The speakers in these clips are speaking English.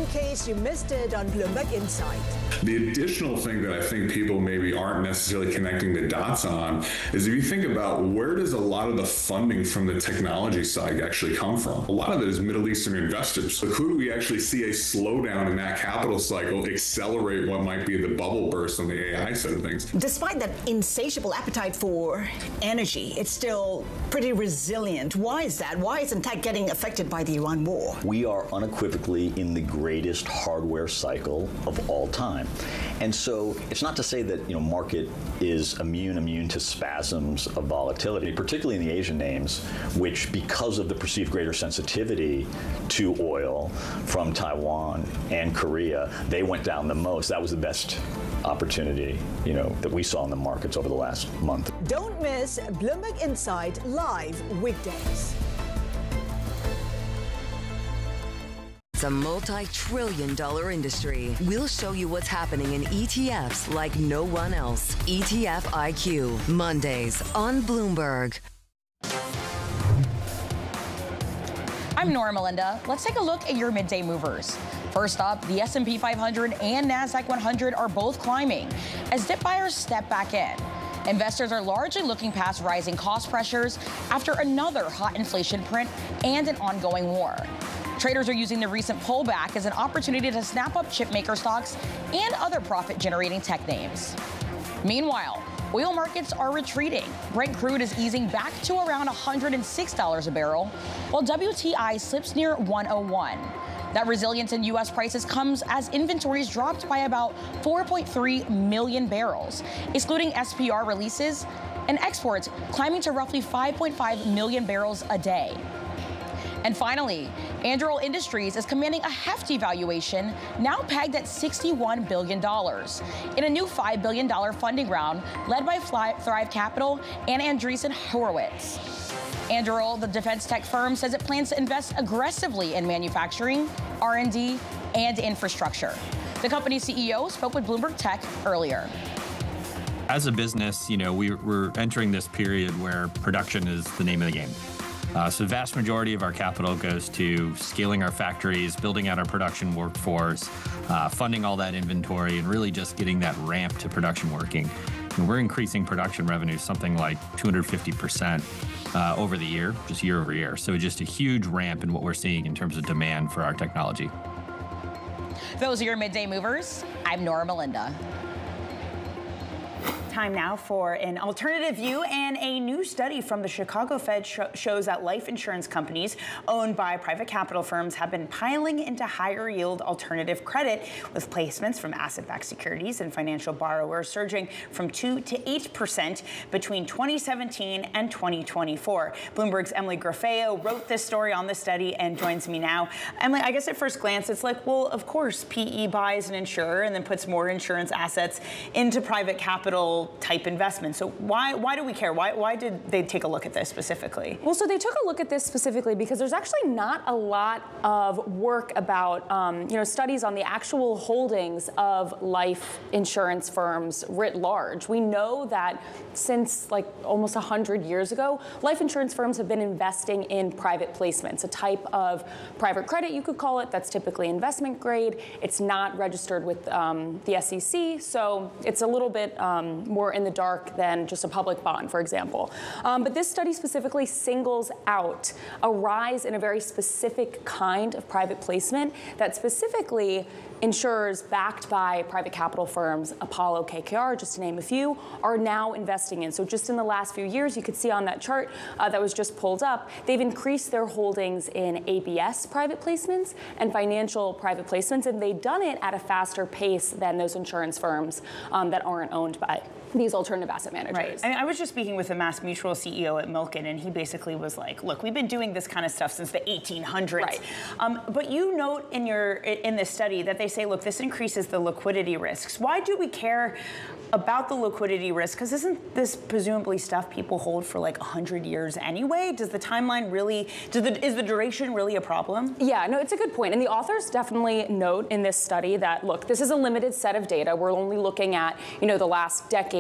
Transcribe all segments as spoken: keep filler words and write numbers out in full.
in case you missed it on Bloomberg Insight. The additional thing that I think people maybe aren't necessarily connecting the dots on is if you think about where does a lot of the funding from the technology side actually come from? A lot of it is Middle Eastern investors. So could we actually see a slowdown in that capital cycle accelerate what might be the bubble burst on the A I side of things? Despite that insatiable appetite for energy, it's still pretty resilient. Why is that? Why isn't tech getting affected by the Iran war? We are unequivocally in the greatest hardware cycle of all time. And so it's not to say that, you know, market is immune, immune to spasms of volatility, particularly in the Asian names, which because of the perceived greater sensitivity to oil from Taiwan and Korea, they went down the most. That was the best opportunity, you know, that we saw in the markets over the last month. Don't miss Bloomberg Insight live weekdays. It's a multi-trillion dollar industry. We'll show you what's happening in E T Fs like no one else. E T F I Q, Mondays on Bloomberg. I'm Nora Melinda. Let's take a look at your midday movers. First up, the S and P five hundred and NASDAQ one hundred are both climbing as dip buyers step back in. Investors are largely looking past rising cost pressures after another hot inflation print and an ongoing war. Traders are using the recent pullback as an opportunity to snap up chipmaker stocks and other profit-generating tech names. Meanwhile, oil markets are retreating. Brent crude is easing back to around one hundred six dollars a barrel, while W T I slips near one oh one. That resilience in U S prices comes as inventories dropped by about four point three million barrels, excluding S P R releases, and exports climbing to roughly five point five million barrels a day. And finally, Anduril Industries is commanding a hefty valuation, now pegged at sixty-one billion dollars, in a new five billion dollars funding round led by Thrive Capital and Andreessen Horowitz. Anduril, the defense tech firm, says it plans to invest aggressively in manufacturing, R and D, and infrastructure. The company's C E O spoke with Bloomberg Tech earlier. As a business, you know, we, we're entering this period where production is the name of the game. Uh, so the vast majority of our capital goes to scaling our factories, building out our production workforce, uh, funding all that inventory, and really just getting that ramp to production working. And we're increasing production revenue something like two hundred fifty percent uh, over the year, just year over year. So just a huge ramp in what we're seeing in terms of demand for our technology. Those are your midday movers. I'm Nora Melinda. Time now for an alternative view, and a new study from the Chicago Fed sh shows that life insurance companies owned by private capital firms have been piling into higher yield alternative credit, with placements from asset-backed securities and financial borrowers surging from two to eight percent between twenty seventeen and twenty twenty-four. Bloomberg's Emily Grafeo wrote this story on the study and joins me now. Emily, I guess at first glance it's like, well, of course P E buys an insurer and then puts more insurance assets into private capital type investment. So why why do we care? Why why did they take a look at this specifically? Well, so they took a look at this specifically because there's actually not a lot of work about um, you know studies on the actual holdings of life insurance firms writ large. We know that since like almost one hundred years ago, life insurance firms have been investing in private placements, a type of private credit you could call it that's typically investment grade. It's not registered with um, the S E C, so it's a little bit um, more in the dark than just a public bond, for example. Um, but this study specifically singles out a rise in a very specific kind of private placement that specifically insurers backed by private capital firms, Apollo, K K R, just to name a few, are now investing in. So just in the last few years, you could see on that chart uh, that was just pulled up, they've increased their holdings in A B S private placements and financial private placements, and they've done it at a faster pace than those insurance firms um, that aren't owned by these alternative asset managers. Right. I mean, I was just speaking with the Mass Mutual C E O at Milken, and he basically was like, look, we've been doing this kind of stuff since the eighteen hundreds. Right. Um, but you note in your in this study that they say, look, this increases the liquidity risks. Why do we care about the liquidity risk? Because isn't this presumably stuff people hold for like one hundred years anyway? Does the timeline really, does the, is the duration really a problem? Yeah, no, it's a good point. And the authors definitely note in this study that, look, this is a limited set of data. We're only looking at, you know, the last decade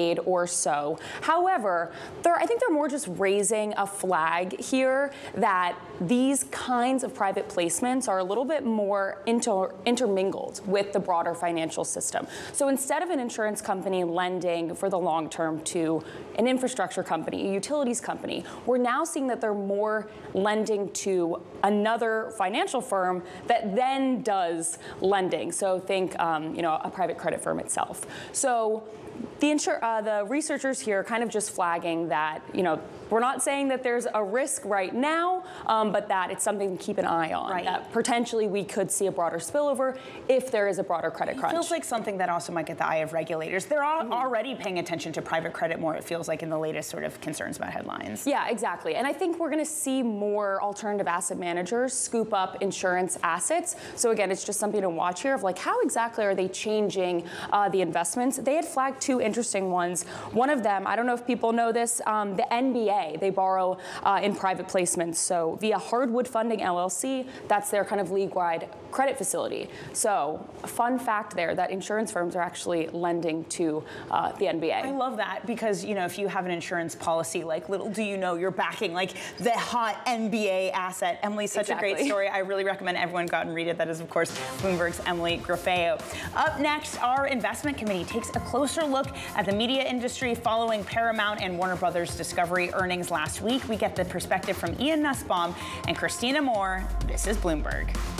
made or so. However, they're, I think they're more just raising a flag here that these kinds of private placements are a little bit more inter intermingled with the broader financial system. So instead of an insurance company lending for the long term to an infrastructure company, a utilities company, we're now seeing that they're more lending to another financial firm that then does lending. So think, um, you know, a private credit firm itself. So the, insur uh, the researchers here are kind of just flagging that, you know, we're not saying that there's a risk right now, um, but that it's something to keep an eye on. Right. That potentially we could see a broader spillover if there is a broader credit crunch. It feels like something that also might get the eye of regulators. They're all mm-hmm. already paying attention to private credit more, it feels like, in the latest sort of concerns about headlines. Yeah, exactly. And I think we're going to see more alternative asset managers scoop up insurance assets. So again, it's just something to watch here of like how exactly are they changing uh, the investments. They had flagged two interesting ones. One of them, I don't know if people know this, um, the N B A. They borrow uh, in private placements. So via Hardwood Funding L L C, that's their kind of league-wide credit facility. So a fun fact there that insurance firms are actually lending to uh, the N B A. I love that because, you know, if you have an insurance policy, like little do you know you're backing like the hot N B A asset. Emily's such exactly. a great story. I really recommend everyone go out and read it. That is, of course, Bloomberg's Emily Grafeo. Up next, our investment committee takes a closer look at the media industry following Paramount and Warner Brothers Discovery earnings last week. We get the perspective from Ian Nussbaum and Christina Moore. This is Bloomberg.